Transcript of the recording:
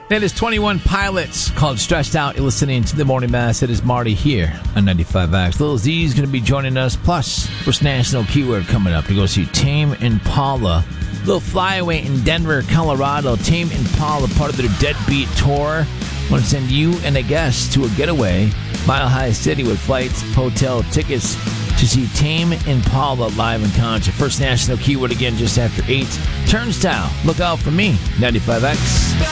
It is 21 Pilots called Stressed Out. You're listening to The Morning Mass. It is Marty here on 95X. Lil Z is going to be joining us. Plus, first national keyword coming up to go see Tame Impala. Little flyaway in Denver, Colorado. Tame Impala, part of their Deadbeat tour. I want to send you and a guest to a getaway, Mile High City, with flights, hotel, tickets to see Tame Impala live in concert. First national keyword again just after 8. Turnstile. Look out for me, 95X.